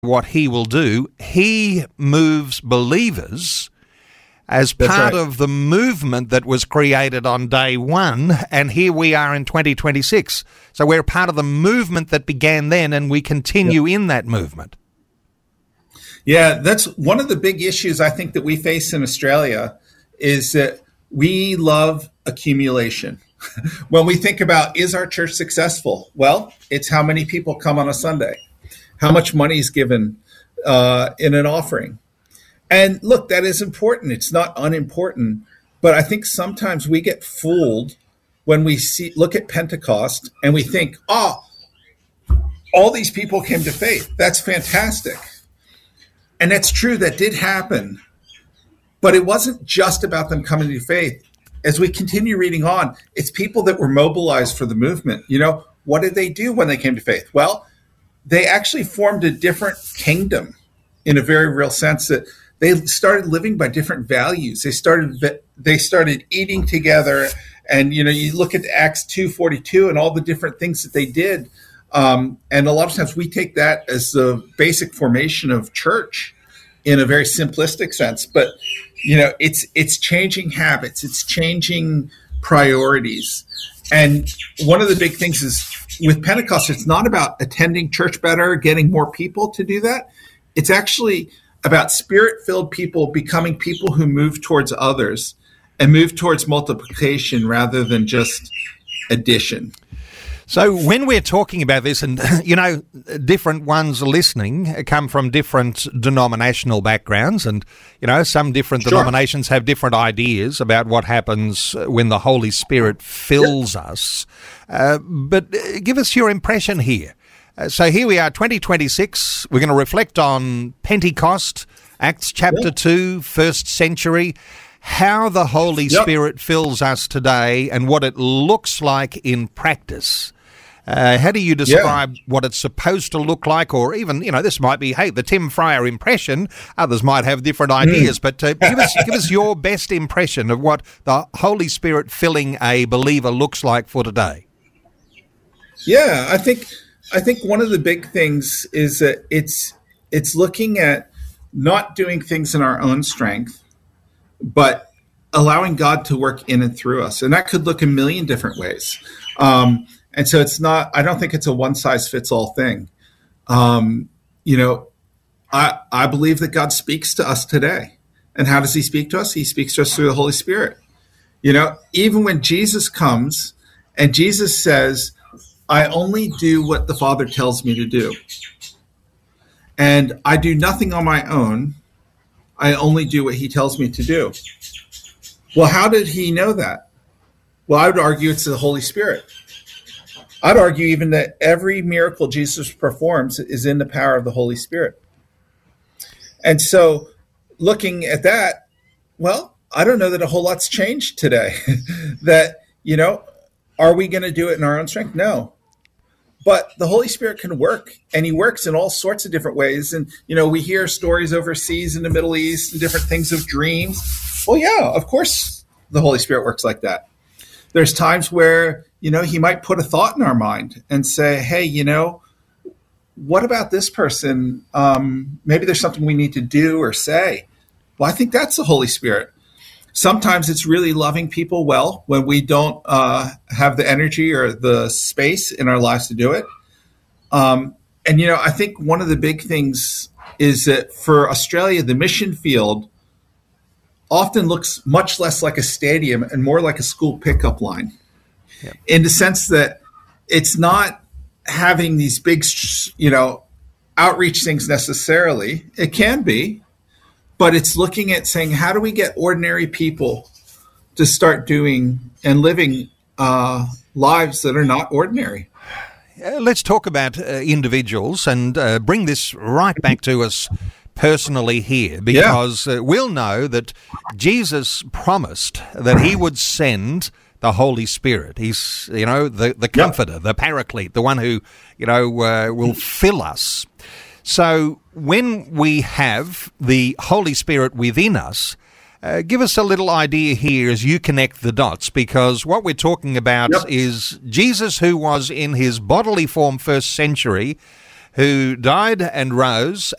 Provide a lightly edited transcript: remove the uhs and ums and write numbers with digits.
what he will do. He moves believers as That's part right. of the movement that was created on day one, and here we are in 2026. So we're part of the movement that began then, and we continue in that movement. Yeah, that's one of the big issues I think that we face in Australia is that we love accumulation. When we think about, is our church successful? Well, it's how many people come on a Sunday, how much money is given in an offering. And look, that is important. It's not unimportant. But I think sometimes we get fooled when we look at Pentecost and we think, oh, all these people came to faith. That's fantastic. And that's true. That did happen. But it wasn't just about them coming to faith. As we continue reading on, it's people that were mobilized for the movement. You know, what did they do when they came to faith? Well, they actually formed a different kingdom in a very real sense, that they started living by different values. They started eating together. And, you know, you look at Acts 2:42 and all the different things that they did. And a lot of times we take that as the basic formation of church in a very simplistic sense. But, you know, it's changing habits. It's changing priorities. And one of the big things is with Pentecost, it's not about attending church better, getting more people to do that. It's actually about spirit-filled people becoming people who move towards others and move towards multiplication rather than just addition. So when we're talking about this, and, you know, different ones listening come from different denominational backgrounds, and, you know, some different denominations have different ideas about what happens when the Holy Spirit fills us. But give us your impression here. So here we are, 2026. We're going to reflect on Pentecost, Acts chapter 2, first century, how the Holy Spirit fills us today and what it looks like in practice. How do you describe what it's supposed to look like? Or even, you know, this might be, hey, the Tim Fryer impression. Others might have different ideas. But give us your best impression of what the Holy Spirit filling a believer looks like for today. Yeah, I think one of the big things is that it's looking at not doing things in our own strength, but allowing God to work in and through us. And that could look a million different ways. And so I don't think it's a one size fits all thing. You know, I believe that God speaks to us today. And how does he speak to us? He speaks to us through the Holy Spirit. You know, even when Jesus comes and Jesus says, I only do what the Father tells me to do. And I do nothing on my own. I only do what he tells me to do. Well, how did he know that? Well, I would argue it's the Holy Spirit. I'd argue even that every miracle Jesus performs is in the power of the Holy Spirit. And so looking at that, well, I don't know that a whole lot's changed today. That, you know, are we going to do it in our own strength? No. But the Holy Spirit can work, and he works in all sorts of different ways. And, you know, we hear stories overseas in the Middle East and different things of dreams. Well, yeah, of course the Holy Spirit works like that. There's times where, you know, he might put a thought in our mind and say, hey, you know, what about this person? Maybe there's something we need to do or say. Well, I think that's the Holy Spirit. Sometimes it's really loving people well when we don't have the energy or the space in our lives to do it. And, you know, I think one of the big things is that for Australia, the mission field often looks much less like a stadium and more like a school pickup line. Yep. In the sense that it's not having these big, you know, outreach things necessarily. It can be, but it's looking at saying, how do we get ordinary people to start doing and living lives that are not ordinary? Let's talk about individuals and bring this right back to us personally here, because we'll know that Jesus promised that he would send the Holy Spirit. He's, you know, the comforter, the paraclete, the one who, you know, will fill us. So when we have the Holy Spirit within us, give us a little idea here as you connect the dots, because what we're talking about is Jesus, who was in his bodily form first century, who died and rose